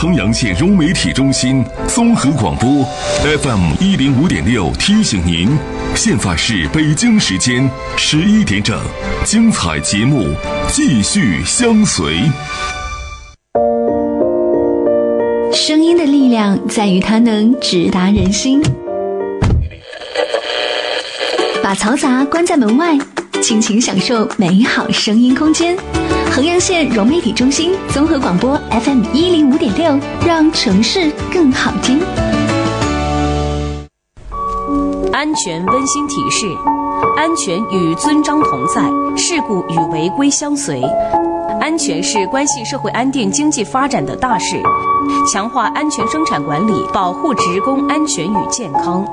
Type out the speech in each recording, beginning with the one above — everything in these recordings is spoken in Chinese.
衡阳县融媒体中心综合广播 FM105.6提醒您，现在是北京时间11点整，精彩节目继续相随。 声音的力量在于它能直达人心。把嘈杂关在门外，尽情享受美好声音空间。衡阳县融媒体中心综合广播 FM105.6，让城市更好听。 安全温馨提示：安全与遵章同在，事故与违规相随。安全是关系社会安定经济发展的大事，强化安全生产管理，保护职工安全与健康。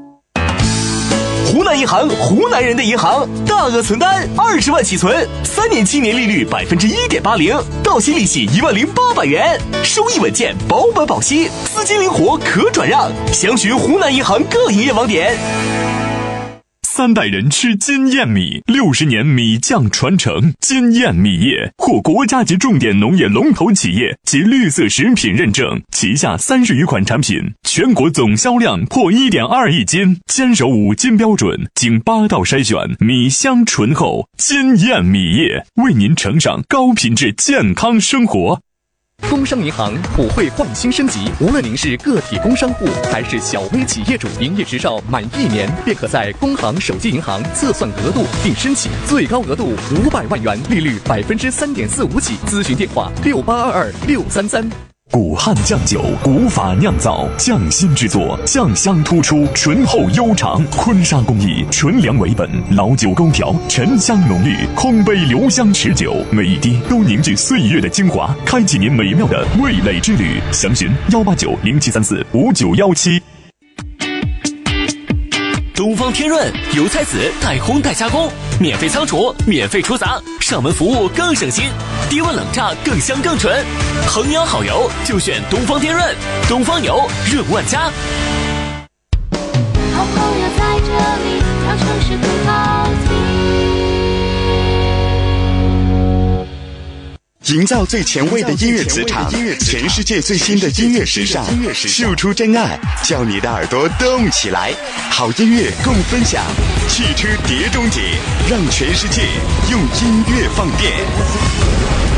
湖南银行，湖南人的银行，大额存单20万起存，3年期年利率1.80%，到期利息10800元，收益稳健，保本保息，资金灵活可转让。详询湖南银行各营业网点。 3代人吃金燕米，60年米酱传承。金燕米业获国家级重点农业龙头企业及绿色食品认证，旗下30余款产品，全国总销量破1.2亿斤，坚守5金标准，经8道筛选，米香醇厚。金燕米业为您呈上高品质健康生活。 工商银行普惠换新升级，无论您是个体工商户还是小微企业主，营业执照满1年便可在工行手机银行测算额度并申请，最高额度500万元，利率3.45%起。咨询电话68226333。 古汉酱酒，古法酿造，匠心制作，酱香突出，醇厚悠长。坤沙工艺，纯粮为本，老酒勾调，沉香浓郁，空杯留香持久，每一滴都凝聚岁月的精华，开启您美妙的味蕾之旅。详询18907345917。 东方天润油菜籽代烘代加工，免费仓储，免费出杂，上门服务更省心，低温冷榨更香更纯。衡阳好油就选东方天润，东方油润万家。 好朋友在这里，让城市更好听。 营造最前卫的音乐磁场，全世界最新的音乐时尚，秀出真爱，叫你的耳朵动起来。好音乐共分享，汽车碟中谍，让全世界用音乐放电。